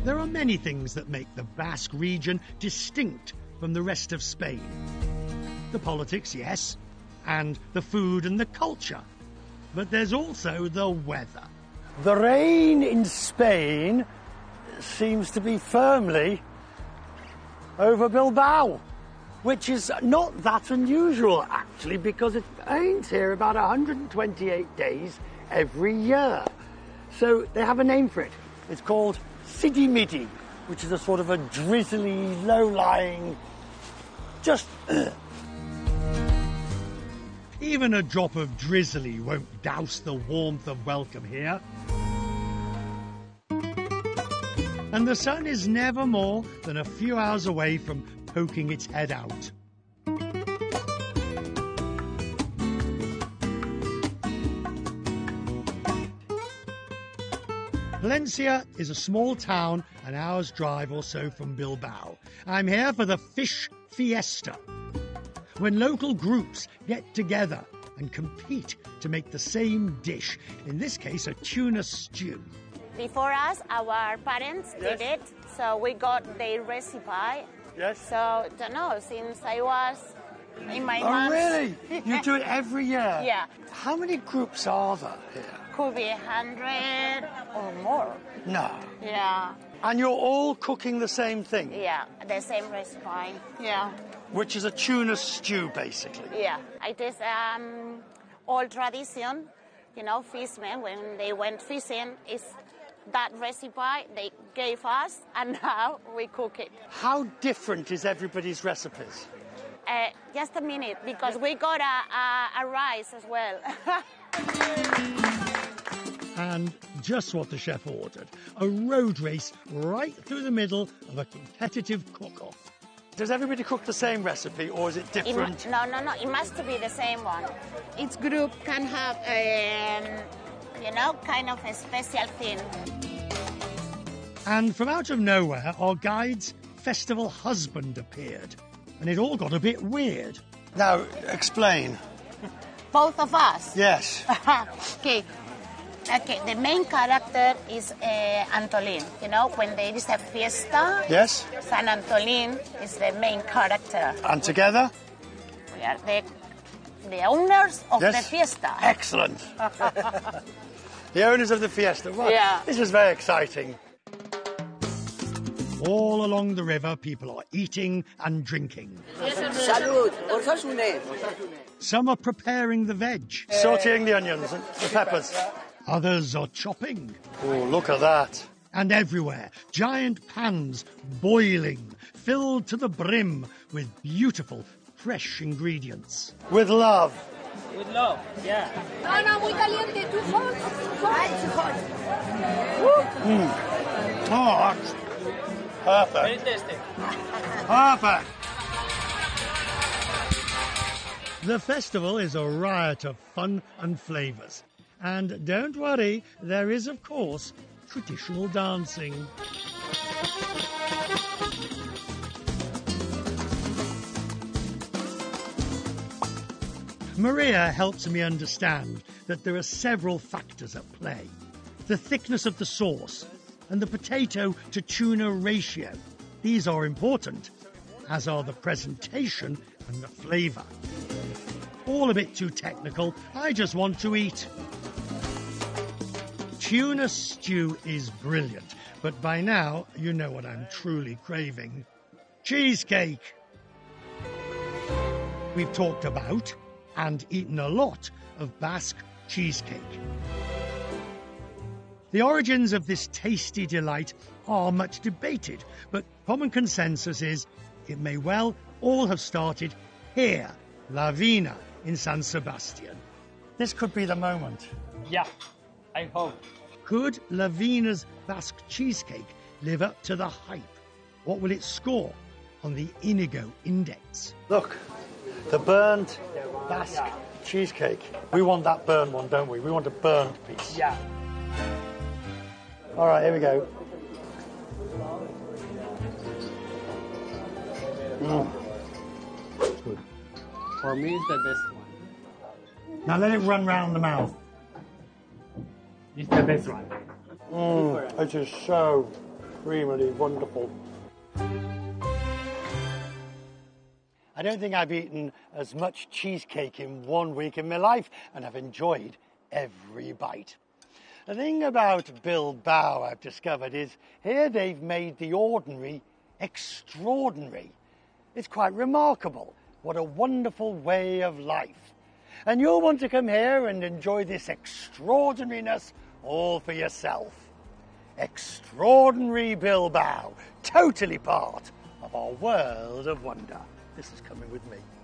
There are many things that make the Basque region distinct from the rest of Spain. The politics, yes, and the food and the culture. But there's also the weather. The rain in Spain seems to be firmly over Bilbao, which is not that unusual, actually, because it rains here about 128 days every year. So they have a name for it. It's called Sidimidi, which is a sort of a drizzly, low-lying, just... Even a drop of drizzly won't douse the warmth of welcome here. And the sun is never more than a few hours away from poking its head out. Valencia is a small town an hour's drive or so from Bilbao. I'm here for the Fish Fiesta, when local groups get together and compete to make the same dish, in this case a tuna stew. Before us, our parents did it, so we got their recipe. Yes. So, I don't know, since I was in my Oh, really? You do it every year? Yeah. How many groups are there here? Could be 100 or more. No. Yeah. And you're all cooking the same thing? Yeah, the same recipe. Yeah. Which is a tuna stew, basically? Yeah. It is old tradition, you know, fishermen, when they went fishing, is that recipe they gave us, and now we cook it. How different is everybody's recipes? Just a minute, because we got a rice as well. And just what the chef ordered, a road race right through the middle of a competitive cook-off. Does everybody cook the same recipe, or is it different? No, it must be the same one. Each group can have, you know, kind of a special thing. And from out of nowhere, our guide's festival husband appeared, and it all got a bit weird. Now, explain. Both of us? Yes. Okay, the main character is Antolin. You know, when there is a fiesta, Yes. San Antolin is the main character. And together? We are the owners of the fiesta. Excellent. The owners of the fiesta. Well, Yeah. This is very exciting. All along the river, people are eating and drinking. Salud, osasune. Some are preparing the veg. Sauteing the onions and the peppers. Others are chopping. Oh, look at that. And everywhere, giant pans boiling, filled to the brim with beautiful, fresh ingredients. With love. With love, yeah. No, muy caliente, too hot. Oh, that's perfect. Very tasty. Perfect. The festival is a riot of fun and flavours. And don't worry, there is, of course, traditional dancing. Maria helps me understand that there are several factors at play. The thickness of the sauce and the potato to tuna ratio. These are important, as are the presentation and the flavour. All a bit too technical. I just want to eat. Tuna stew is brilliant, but by now you know what I'm truly craving. Cheesecake! We've talked about and eaten a lot of Basque cheesecake. The origins of this tasty delight are much debated, but common consensus is it may well all have started here, La Vina, in San Sebastian. This could be the moment. Yeah, I hope. Could La Vina's Basque cheesecake live up to the hype? What will it score on the Inigo Index? Look, the burnt Basque cheesecake. We want that burnt one, don't we? We want a burnt piece. Yeah. All right, here we go. Good. For me, it's the best one. Now let it run round the mouth. It's the best one. It is so supremely wonderful. I don't think I've eaten as much cheesecake in 1 week in my life, and I've enjoyed every bite. The thing about Bilbao I've discovered is here they've made the ordinary extraordinary. It's quite remarkable. What a wonderful way of life. And you'll want to come here and enjoy this extraordinariness all for yourself. Extraordinary Bilbao, totally part of our world of wonder. This is coming with me.